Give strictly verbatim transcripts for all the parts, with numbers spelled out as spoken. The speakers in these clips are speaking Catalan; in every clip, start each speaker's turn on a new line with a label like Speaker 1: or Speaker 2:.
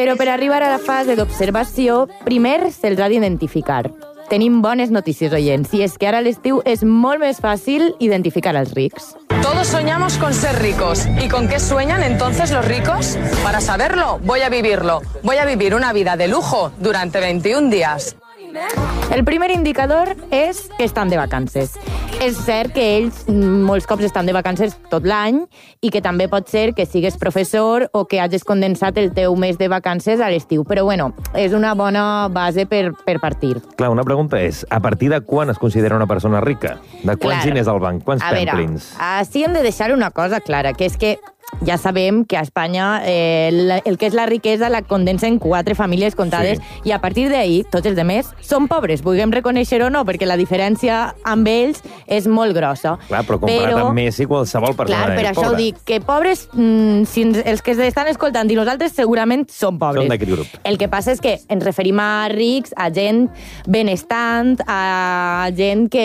Speaker 1: Però per arribar a la fase d'observació, primer se'ls ha d'identificar. Tenim bones notícies, oients, i és que ara a l'estiu és molt més fàcil identificar els rics.
Speaker 2: Todos soñamos con ser ricos. ¿Y con qué sueñan entonces los ricos? Para saberlo, voy a vivirlo. Voy a vivir una vida de lujo durante veintiún días.
Speaker 1: El primer indicador és que estan de vacances. És cert que ells molts cops estan de vacances tot l'any i que també pot ser que sigues professor o que hagis condensat el teu mes de vacances a l'estiu. Però, bueno, és una bona base per, per partir.
Speaker 3: Clar, una pregunta és, a partir de quan es considera una persona rica? De quants diners al banc? Quants templins?
Speaker 1: A veure, sí hem de deixar una cosa clara, que és que ja sabem que a Espanya eh, el, el que és la riquesa la condensen quatre famílies comptades sí. I a partir d'ahir tots els demés són pobres, vulguem reconèixer o no, perquè la diferència amb ells és molt grossa.
Speaker 3: Clar, però comparat però, amb Messi, qualsevol persona
Speaker 1: clar, per
Speaker 3: és
Speaker 1: això
Speaker 3: pobra.
Speaker 1: Ho dic, que pobres, mm, si els que estan escoltant i nosaltres segurament són pobres.
Speaker 3: Són d'aquest grup.
Speaker 1: El que passa és que ens referim a rics, a gent benestant, a gent que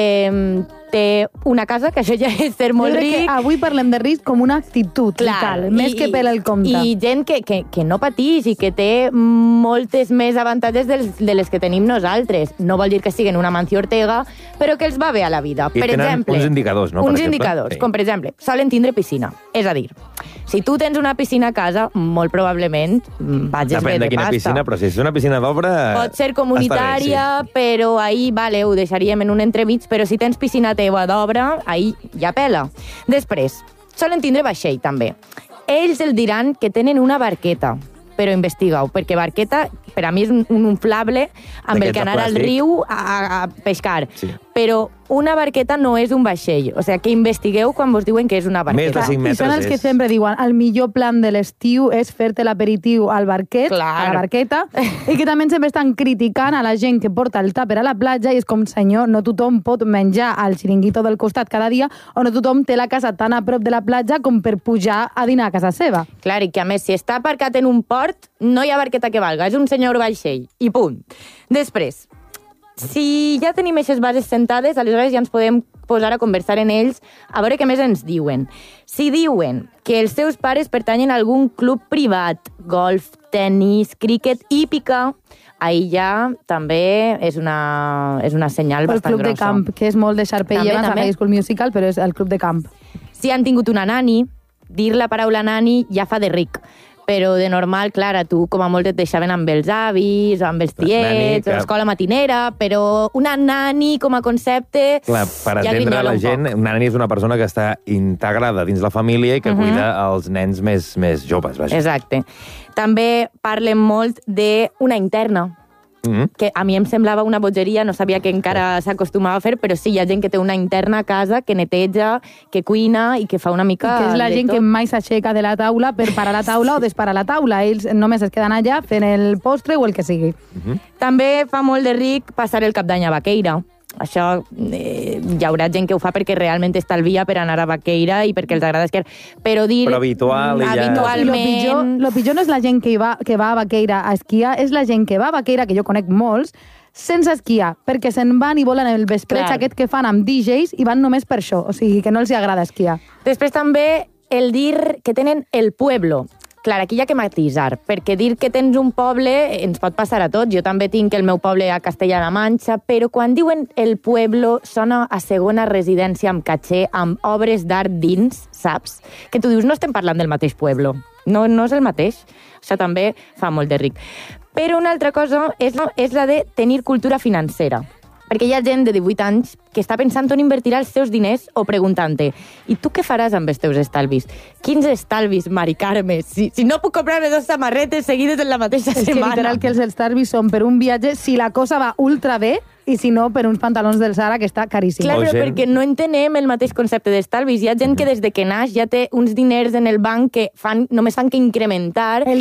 Speaker 1: té una casa, que això ja és ser molt
Speaker 4: jo crec
Speaker 1: ric.
Speaker 4: Que avui parlem de risc com una actitud, clar, vital, i, més que per el compte.
Speaker 1: I gent que, que, que no pateix i que té moltes més avantatges dels, de les que tenim nosaltres. No vol dir que siguin una Mancio Ortega, però que els va bé a la vida.
Speaker 3: I
Speaker 1: per
Speaker 3: tenen
Speaker 1: exemple,
Speaker 3: uns indicadors, no?
Speaker 1: Uns
Speaker 3: per
Speaker 1: indicadors,
Speaker 3: sí.
Speaker 1: com per exemple, solen tindre piscina. És a dir, si tu tens una piscina a casa, molt probablement vagis
Speaker 3: Depèn
Speaker 1: bé de
Speaker 3: de quina
Speaker 1: pasta.
Speaker 3: piscina, però si és una piscina d'obra...
Speaker 1: Pot ser comunitària, bé, sí. Però ahir, vale, ho deixaríem en un entremig, però si tens piscina teva d'obra, ahir ja pela. Després, solen tindre vaixell, també. Ells el diran que tenen una barqueta, però investiga-ho, perquè barqueta, per a mi és un, un inflable amb el que anar al riu a, a pescar. Sí. Però una barqueta no és un vaixell. O sigui, que investigueu quan vos diuen que és una barqueta.
Speaker 3: Més de cinc metres
Speaker 4: I són els
Speaker 3: és...
Speaker 4: que sempre diuen el millor plan de l'estiu és fer-te l'aperitiu al barquet,
Speaker 1: Clar.
Speaker 4: a la barqueta, i que també sempre estan criticant a la gent que porta el tàper a la platja i és com, senyor, no tothom pot menjar al xiringuito del costat cada dia o no tothom té la casa tan a prop de la platja com per pujar a dinar a casa seva.
Speaker 1: Clar, i que a més, si està aparcat en un port, no hi ha barqueta que valga, és un senyor vaixell, i punt. Després, si ja tenim aquestes bases sentades, aleshores ja ens podem posar a conversar en ells, a veure què més ens diuen. Si diuen que els seus pares pertanyen a algun club privat, golf, tennis, críquet, hípica, ahir ja també és una, és una senyal
Speaker 4: el
Speaker 1: bastant
Speaker 4: grossa. El club de camp, que és molt de Sharpay Evans, a High School Musical, però és el club de camp.
Speaker 1: Si han tingut una nani, dir la paraula nani ja fa de ric. Però de normal, clar, a tu com a molt et deixaven amb els avis, o amb els tiets, o l'escola matinera, però una nani com a concepte...
Speaker 3: Clar, per
Speaker 1: ja
Speaker 3: entendre la gent, una nani és una persona que està integrada dins la família i que uh-huh. cuida els nens més, més joves, vaja.
Speaker 1: Exacte. També parlem molt d'una interna, Mm-hmm. que a mi em semblava una bogeria, no sabia que encara s'acostumava a fer, però sí, hi ha gent que té una interna a casa, que neteja, que cuina i que fa una mica...
Speaker 4: I que és la gent que mai s'aixeca de la taula per parar la taula o desparar la taula. Ells només es queden allà fent el postre o el que sigui.
Speaker 3: Mm-hmm.
Speaker 1: També fa molt de ric passar el cap d'any a Vaqueira. Això eh, hi haurà gent que ho fa perquè realment estalvia per anar a Vaqueira i perquè els agrada esquiar. Però dir...
Speaker 3: Però habitual i ja...
Speaker 1: Habitualment...
Speaker 4: Lo pitjor, lo pitjor no és la gent que, va, que va a Vaqueira a esquiar, és la gent que va a Vaqueira, que jo conec molts, sense esquiar, perquè se'n van i volen el vespretx aquest que fan amb D Js i van només per això, o sigui, que no els agrada esquiar.
Speaker 1: Després també el dir que tenen el pueblo. Clar, aquí hi ha que matisar, perquè dir que tens un poble ens pot passar a tots. Jo també tinc el meu poble a Castella-La Manxa, però quan diuen el pueblo sona a segona residència amb caché, amb obres d'art dins, saps? Que tu dius, no estem parlant del mateix pueblo. No, no és el mateix. Això també fa molt de ric. Però una altra cosa és, no, és la de tenir cultura financera. Perquè hi ha gent de divuit anys que està pensant on invertirà els seus diners o preguntant-te, i tu què faràs amb els teus estalvis? Quins estalvis, Mari Carme? Si, si no puc comprar-me dos samarretes seguides en la mateixa
Speaker 4: és
Speaker 1: setmana.
Speaker 4: És que literal que els estalvis són per un viatge si la cosa va ultra bé i si no, per uns pantalons del Zara, que està caríssim.
Speaker 1: Clar, però
Speaker 3: gent...
Speaker 1: perquè no entenem el mateix concepte d'estalvis. Hi ha gent que des de que naix ja té uns diners en el banc que fan, només fan que incrementar...
Speaker 4: El